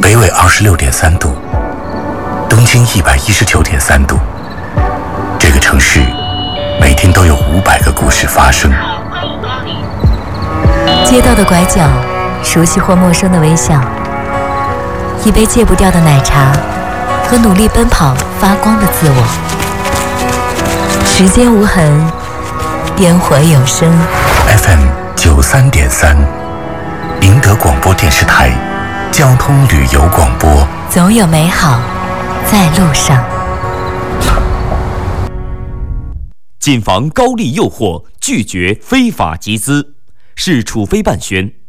北纬26.3度，东经119.3度。这个城市每天都有500个故事发生。 街道的拐角，熟悉或陌生的微笑，一杯戒不掉的奶茶和努力奔跑发光的自我。时间无痕，烟火有声。 FM 93.3，赢得广播电视台交通旅游广播， 总有美好在路上。 谨防高利诱惑，拒绝非法集资。市处非办宣。